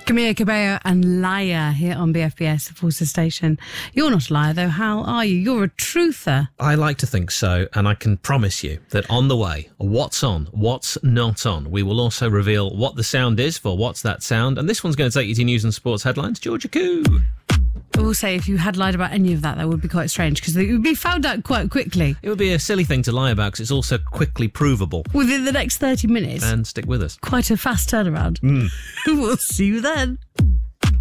Camila Cabello and Liar here on BFBS, the Forces Station. You're not a liar, though, Hal, are you? You're a truther. I like to think so, and I can promise you that on the way, what's on, what's not on. We will also reveal what the sound is for What's That Sound, and this one's going to take you to news and sports headlines. Georgia Koo. I will say, if you had lied about any of that, that would be quite strange, because it would be found out quite quickly. It would be a silly thing to lie about, because it's also quickly provable. Within the next 30 minutes. And stick with us. Quite a fast turnaround. We'll see you then.